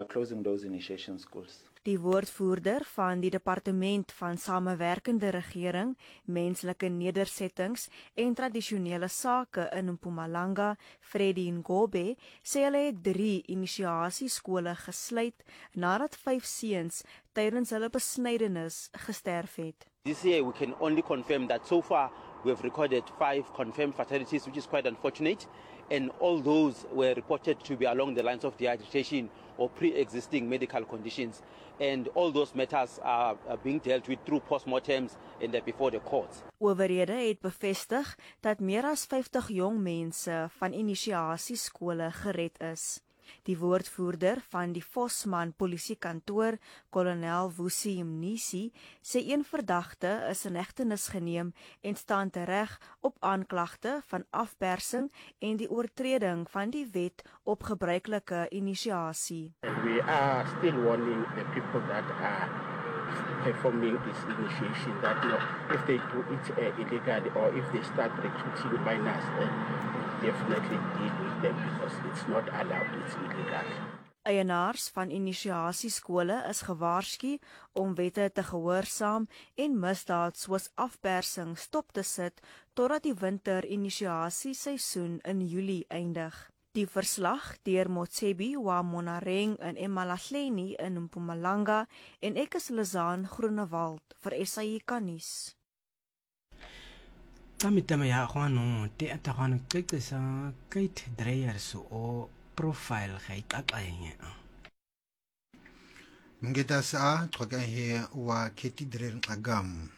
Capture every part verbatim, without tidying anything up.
closing those initiation schools. Die woordvoerder van die Departement van Samewerkende Regering, Menslike Nedersettings en Tradisionele Sake in Mpumalanga, Freddie Ngobe, sê hulle het drie inisiasieskole gesluit nadat vyf seuns tydens hulle besnydenis gesterf het. This year we can only confirm that so far we have recorded five confirmed fatalities, which is quite unfortunate, and all those were reported to be along the lines of dehydration or pre-existing medical conditions, and all those matters are, are being dealt with through postmortems and uh, before the courts. Owerhede het bevestig dat meer as vyftig jong mense van inisiasieskole gered is. Die woordvoerder van die Vosman Polisiekantoor, kolonel Vusi Mnisi, sê een verdagte is in hegtenis geneem en staan tereg op aanklagte van afpersing en die oortreding van die wet op gebruikelike inisiasie. We are still warning the people that are performing this initiation that no, if they do it uh, illegally or if they start recruiting minors, then definitely deal with them because it's not allowed, it's illegal. Eienaars van inisiasieskole is gewaarsku om wette te gehoorsaam en misdaad soos afpersing stop te sit totdat die winter inisiasieseisoen in Julie eindig. Die verslag deur Motsebi wa Monareng in Emalahleni in Mpumalanga en ek is Lizaan Groenewald vir S A I Kanis. Tamitama ya kwano te atakano qeqisa Kate Dreyer so profile ga itaqanye. Ngeta sa xoka he wa Kate Dreyer ngagam.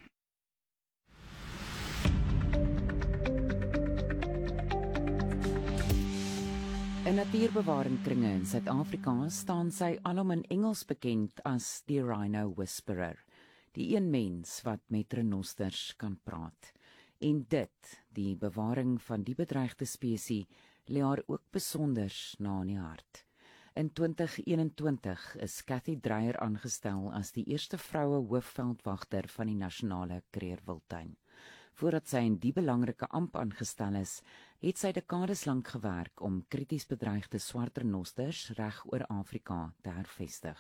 In natuurbewaringkringe in Suid-Afrika staan sy alom in Engels bekend as die Rhino Whisperer, die een mens wat met renosters kan praat. En dit, die bewaring van die bedreigde spesies, lê haar ook besonder na in die hart. In twintig eenentwintig is Cathy Dreyer aangestel as die eerste vroue hoofveldwagter van die nasionale kreerwiltuin. Voordat sy in die belangrike amp aangestel is, het sy dekades lank gewerk om krities bedreigde swart renosters reg oor Afrika te hervestig.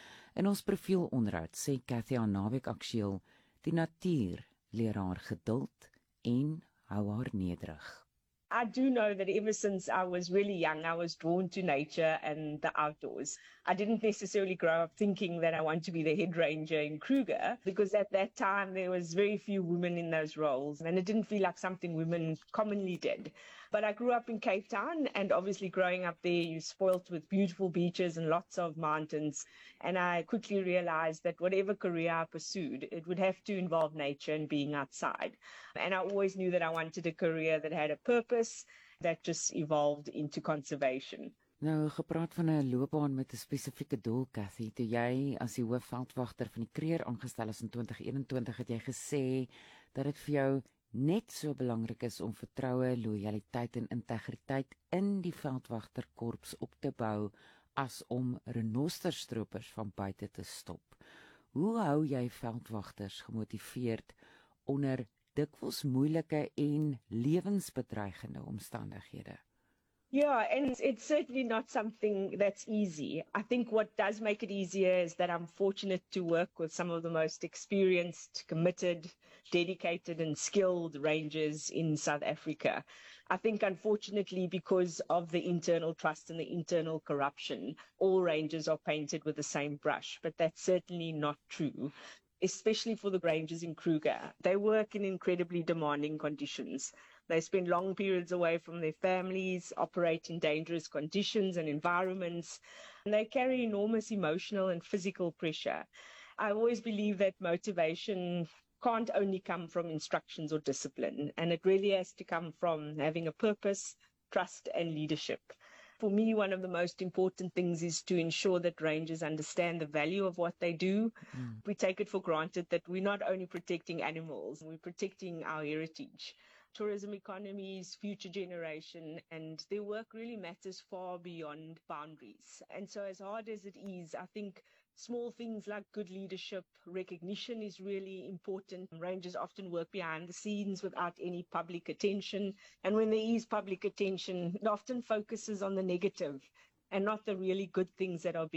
In ons profielonderhoud sê Cathy aan Naweek Aktueel, die natuur leer haar geduld en hou haar nederig. I do know that ever since I was really young, I was drawn to nature and the outdoors. I didn't necessarily grow up thinking that I want to be the head ranger in Kruger, because at that time there was very few women in those roles and it didn't feel like something women commonly did. But I grew up in Cape Town, and obviously growing up there, you're spoilt with beautiful beaches and lots of mountains. And I quickly realized that whatever career I pursued, it would have to involve nature and being outside. And I always knew that I wanted a career that had a purpose, that just evolved into conservation. Nou, gepraat van 'n loopbaan met 'n spesifieke doel, Cathy, toe jy as die hoofveldwagter van die kreer aangestel is in twintig eenentwintig, het jy gesê dat dit vir jou net so belangrik is om vertroue, lojaliteit en integriteit in die veldwagterkorps op te bou as om renosterstropers van buite te stop. Hoe hou jy veldwagters gemotiveerd onder dikwels moeilike en lewensbedreigende omstandighede? Yeah, and it's, it's certainly not something that's easy. I think what does make it easier is that I'm fortunate to work with some of the most experienced, committed, dedicated and skilled rangers in South Africa. I think unfortunately because of the internal trust and the internal corruption, all rangers are painted with the same brush, but that's certainly not true. Especially for the rangers in Kruger. They work in incredibly demanding conditions. They spend long periods away from their families, operate in dangerous conditions and environments, and they carry enormous emotional and physical pressure. I always believe that motivation can't only come from instructions or discipline, and it really has to come from having a purpose, trust, and leadership. For me, one of the most important things is to ensure that rangers understand the value of what they do. Mm. We take it for granted that we're not only protecting animals, we're protecting our heritage, tourism economies, future generation, and their work really matters far beyond boundaries. And so as hard as it is, I think small things like good leadership, recognition is really important. Rangers often work behind the scenes without any public attention. And when there is public attention, it often focuses on the negative and not the really good things that are being